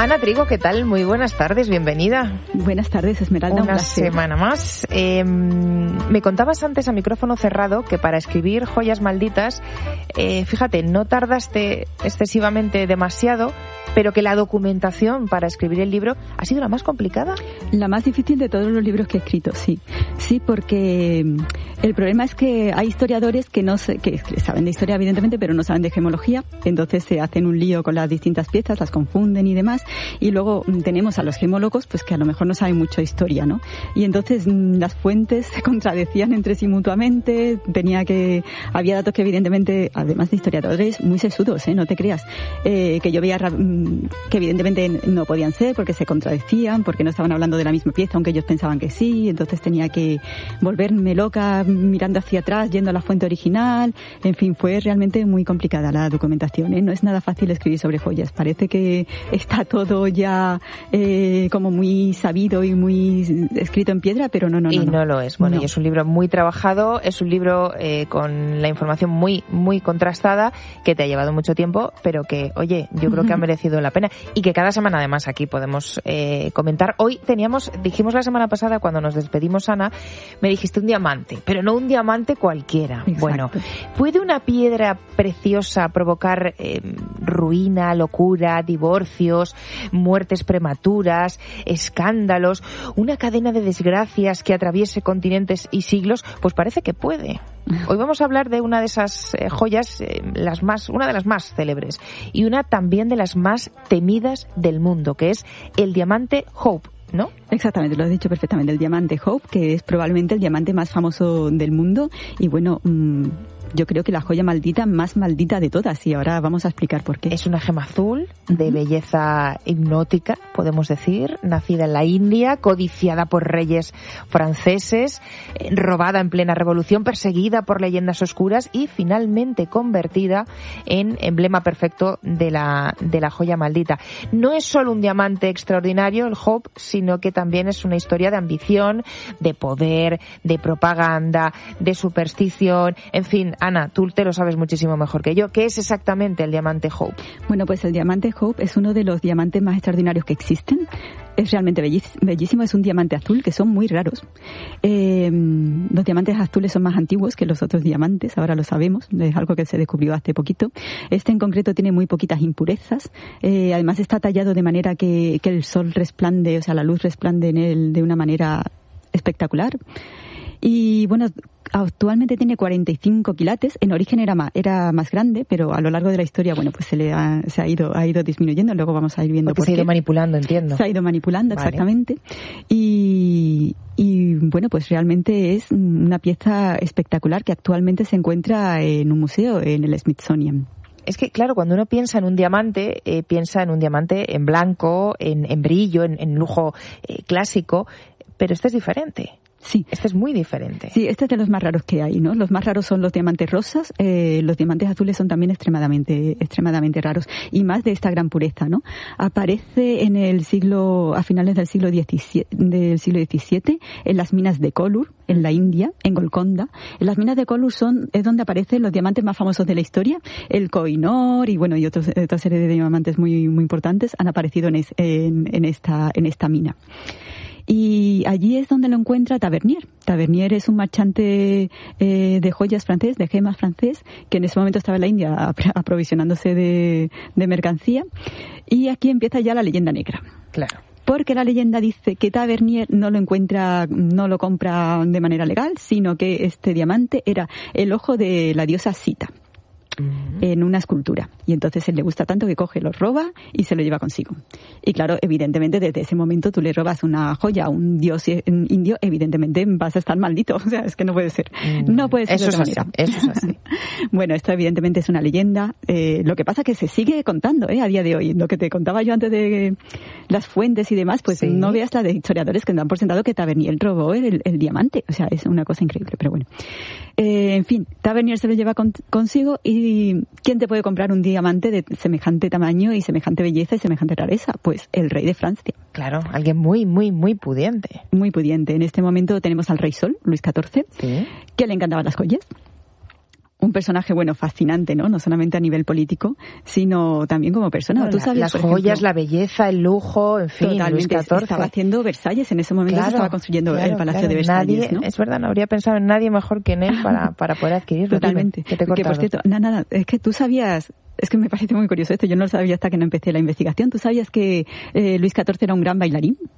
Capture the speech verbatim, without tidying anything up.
Ana Trigo, ¿qué tal? Muy buenas tardes, bienvenida. Buenas tardes, Esmeralda. Una semana más. Eh, me contabas antes a micrófono cerrado que para escribir Joyas Malditas, eh, fíjate, no tardaste excesivamente demasiado, pero que la documentación para escribir el libro ha sido la más complicada. La más difícil de todos los libros que he escrito, sí. Sí, porque el problema es que hay historiadores que no sé, que saben de historia evidentemente, pero no saben de gemología, entonces se hacen un lío con las distintas piezas, las confunden y demás, y luego tenemos a los gemólogos pues que a lo mejor no saben mucho de historia, ¿no? Y entonces las fuentes se contradecían entre sí mutuamente, tenía que había datos que evidentemente, además de historiadores muy sesudos, ¿eh? No te creas, eh, que yo veía que evidentemente no podían ser porque se contradecían, porque no estaban hablando de la misma pieza, aunque ellos pensaban que sí, entonces tenía que volverme loca mirando hacia atrás, yendo a la fuente original, en fin, fue realmente muy complicada la documentación, ¿eh? No es nada fácil escribir sobre joyas, parece que está todo ya eh, como muy sabido y muy escrito en piedra, pero no, no, no. Y no, no lo es, bueno, no. Y es un libro muy trabajado, es un libro eh, con la información muy, muy contrastada, que te ha llevado mucho tiempo, pero que, oye, yo creo que ha merecido la pena y que cada semana además aquí podemos eh, comentar. Hoy teníamos, dijimos la semana pasada cuando nos despedimos, Ana, me dijiste un diamante, pero no un diamante cualquiera. Exacto. Bueno, ¿puede una piedra preciosa provocar eh, ruina, locura, divorcios, muertes prematuras, escándalos, una cadena de desgracias que atraviese continentes y siglos? Pues parece que puede. Hoy vamos a hablar de una de esas eh, joyas, eh, las más, una de las más célebres y una también de las más temidas del mundo, que es el diamante Hope, ¿no? Exactamente, lo has dicho perfectamente, el diamante Hope, que es probablemente el diamante más famoso del mundo y bueno, mmm, yo creo que la joya maldita más maldita de todas y ahora vamos a explicar por qué. Es una gema azul de belleza hipnótica, podemos decir, nacida en la India, codiciada por reyes franceses, robada en plena revolución, perseguida por leyendas oscuras y finalmente convertida en emblema perfecto de la, de la joya maldita. No es solo un diamante extraordinario, el Hope, sino que también es una historia de ambición, de poder, de propaganda, de superstición, en fin. Ana, tú te lo sabes muchísimo mejor que yo. ¿Qué es exactamente el diamante Hope? Bueno, pues el diamante Hope es uno de los diamantes más extraordinarios que existen. Es realmente bellísimo, es un diamante azul que son muy raros. Eh, los diamantes azules son más antiguos que los otros diamantes, ahora lo sabemos, es algo que se descubrió hace poquito. Este en concreto tiene muy poquitas impurezas, eh, además está tallado de manera que, que el sol resplande, o sea, la luz resplande en él de una manera espectacular. Y bueno, actualmente tiene cuarenta y cinco quilates. En origen era más, era más grande, pero a lo largo de la historia, bueno, pues se le ha, se ha ido, ha ido disminuyendo. Luego vamos a ir viendo Porque por se ha qué. ido manipulando, entiendo. Se ha ido manipulando, Vale. Exactamente. Y, y bueno, pues realmente es una pieza espectacular que actualmente se encuentra en un museo, en el Smithsonian. Es que, claro, cuando uno piensa en un diamante, eh, piensa en un diamante en blanco, en, en brillo, en, en lujo eh, clásico, pero este es diferente. Sí. Este es muy diferente. Sí, este es de los más raros que hay, ¿no? Los más raros son los diamantes rosas, eh, los diamantes azules son también extremadamente, extremadamente raros y más de esta gran pureza, ¿no? Aparece en el siglo, a finales del siglo diecisiete, del siglo diecisiete, en las minas de Kollur, en la India, en Golconda. En las minas de Kollur son, es donde aparecen los diamantes más famosos de la historia, el Koh-i-Noor y bueno, y otros, otra serie de diamantes muy, muy importantes han aparecido en, es, en, en esta, en esta mina. Y allí es donde lo encuentra Tavernier. Tavernier es un marchante eh, de joyas francés, de gemas francés, que en ese momento estaba en la India aprovisionándose de, de mercancía. Y aquí empieza ya la leyenda negra. Claro. Porque la leyenda dice que Tavernier no lo encuentra, no lo compra de manera legal, sino que este diamante era el ojo de la diosa Sita. Uh-huh. En una escultura. Y entonces él le gusta tanto que coge, lo roba y se lo lleva consigo. Y claro, evidentemente desde ese momento tú le robas una joya a un dios indio, evidentemente vas a estar maldito. O sea, es que no puede ser. Uh-huh. No puede ser eso de otra es manera. Así, eso es así. Bueno, esto evidentemente es una leyenda. Eh, lo que pasa es que se sigue contando eh, a día de hoy. Lo que te contaba yo antes de las fuentes y demás, pues sí. No veas la de historiadores que dan por sentado que Tavernier robó el, el diamante. O sea, es una cosa increíble, pero bueno. Eh, en fin, Tavernier se lo lleva con, consigo y ¿quién te puede comprar un diamante de semejante tamaño y semejante belleza y semejante rareza? Pues el rey de Francia. Claro, alguien muy, muy, muy pudiente. Muy pudiente. En este momento tenemos al rey Sol, Luis catorce, ¿sí? Que le encantaban las joyas. un personaje, bueno, fascinante, ¿no? No solamente a nivel político, sino también como persona. No, ¿Tú la, sabías, las por joyas, ejemplo, la belleza, el lujo, en fin, totalmente, Luis catorce. Estaba haciendo Versalles, en ese momento claro, se estaba construyendo claro, el Palacio claro. de Versalles, nadie, ¿no? Es verdad, no habría pensado en nadie mejor que en él para, para poder adquirirlo. Totalmente. Dime, que te he que por cortado. cierto, nada, nada, es que tú sabías... Es que me parece muy curioso esto, yo no lo sabía hasta que no empecé la investigación. ¿Tú sabías que eh, Luis catorce era un gran bailarín?